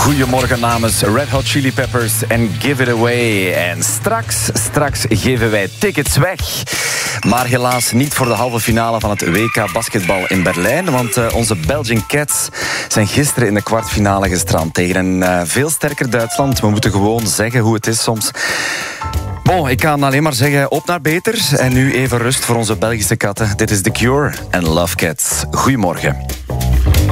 Goedemorgen namens Red Hot Chili Peppers en Give It Away. En straks geven wij tickets weg. Maar helaas niet voor de halve finale van het WK basketbal in Berlijn. Want onze Belgian Cats zijn gisteren in de kwartfinale gestrand tegen een veel sterker Duitsland. We moeten gewoon zeggen hoe het is soms. Bon, ik kan alleen maar zeggen, op naar beter. En nu even rust voor onze Belgische katten. Dit is The Cure en Love Cats. Goedemorgen.